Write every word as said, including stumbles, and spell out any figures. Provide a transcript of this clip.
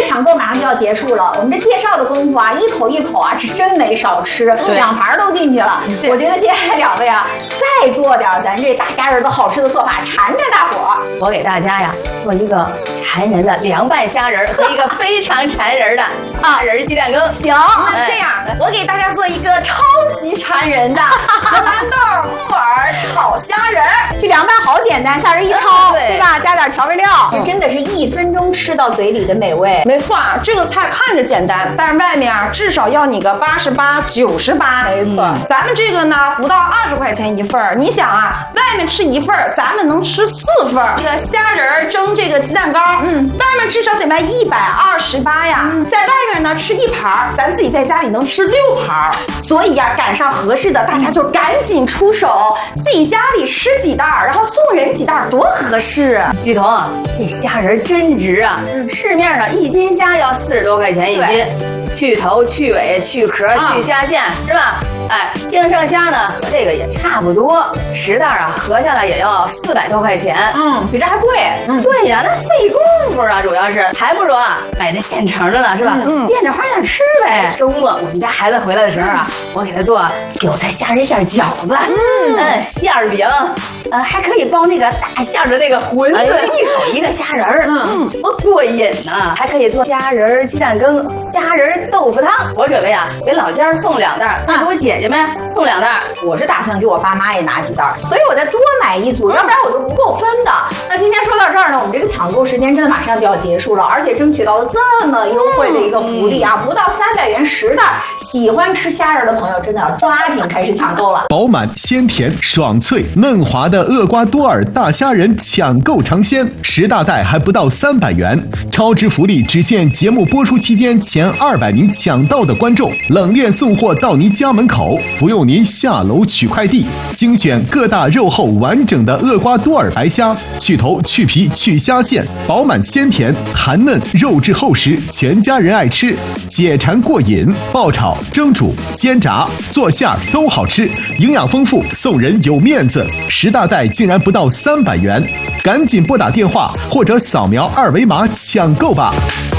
抢购马上就要结束了，我们这介绍的功夫啊，一口一口啊，是真没少吃，两盘都进去了。我觉得接下来两位啊，再做点咱这大虾仁的好吃的做法，馋着大伙儿。 我给大家呀做一个馋人的凉拌虾仁和一个非常馋人的虾仁鸡蛋羹。 行，那这样的，我给大家做一个超级馋人的荷兰豆木耳炒虾仁。这凉拌好简单，虾仁一焯，对吧？加点调味料，这真的是一分钟吃到嘴里的美味。 没错，这个菜看着简单，但是外面至少要你个八十八、九十八。 没错， 咱们这个呢不到二十块钱一份儿。你想啊，外面吃一份儿，咱们能吃四份儿。这个虾仁蒸这个鸡蛋糕，嗯，外面至少得卖一百二十八呀，嗯、在外面呢吃一盘，咱自己在家里能吃六盘。所以呀，赶上合适的，大家就赶紧出手，自己家里吃几袋，然后送人几袋，多合适啊！ 玉彤，这虾仁真值啊！嗯、市面上一斤虾要四十多块钱一斤，去头、去尾、去壳、啊、去虾线，是吧？哎，净剩虾呢和这个也差不多，十袋啊合下来也要四百多块钱。 嗯，比这还贵。 嗯，对呀，那费功夫啊，主要是还不如啊买这现成的呢，是吧？嗯，变着花样吃呗。周末我们家孩子回来的时候啊，我给他做韭菜虾仁馅饺子，嗯，嗯馅儿饼，呃，还可以包那个大馅的那个馄饨，哎、一口一个虾仁儿，嗯，多过瘾呐！还可以做虾仁鸡蛋羹、虾仁豆腐汤。我准备啊给老家送两袋，再给我姐姐们送两袋。 我是打算给我爸妈也拿几袋，所以我再多买一组，要不然我就不够分的。那今天说到这儿呢，我们这个抢购时间真的马上就要结束了，而且争取到了这么优惠的一个福利啊，不到三百元十袋。喜欢吃虾仁的朋友真的要抓紧开始抢购了。 饱满鲜甜爽脆嫩滑的厄瓜多尔大虾仁抢购尝鲜，十大袋还不到三百元，超值福利只限节目播出期间前二百名抢到的观众，冷链送货到您家门口，不用您下楼取快递。精选各大肉厚完整的厄瓜多尔白虾，去头去皮去虾线，饱满鲜甜弹嫩，肉质厚实，全家人爱吃，解馋过瘾。爆炒、蒸煮、煎炸、做馅都好吃，营养丰富，送人有面子。十大袋竟然不到三百元，赶紧拨打电话或者扫描二维码抢购吧。